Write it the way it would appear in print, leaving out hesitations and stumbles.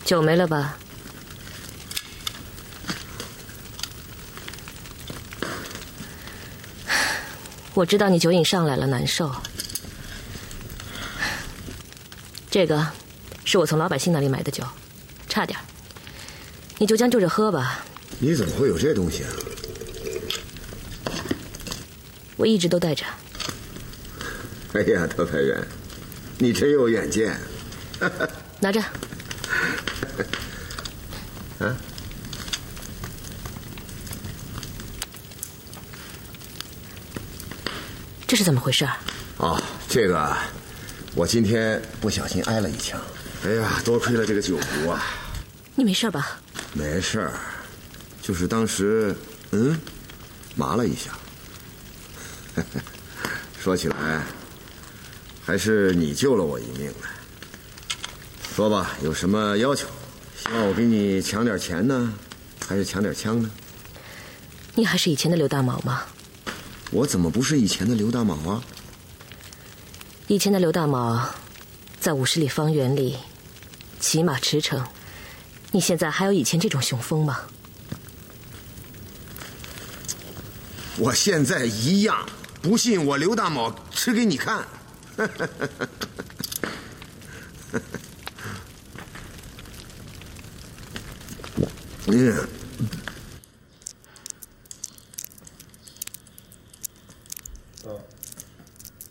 酒没了吧？我知道你酒瘾上来了，难受。这个是我从老百姓那里买的酒，差点，你就将就着喝吧。 你怎么会有这东西啊？ 我一直都带着。 哎呀，特派员，你真有远见。 拿着。 啊？ 这是怎么回事？ 哦，这个，我今天不小心挨了一枪。哎呀，多亏了这个酒壶啊！ 你没事吧？ 没事儿，就是当时，麻了一下。说起来，还是你救了我一命呢。说吧，有什么要求？希望我给你抢点钱呢，还是抢点枪呢？ 你还是以前的刘大毛吗？ 我怎么不是以前的刘大毛啊？ 以前的刘大毛，在50里方圆里骑马驰骋，你现在还有以前这种雄风吗？ 我现在一样，不信我刘大毛吃给你看。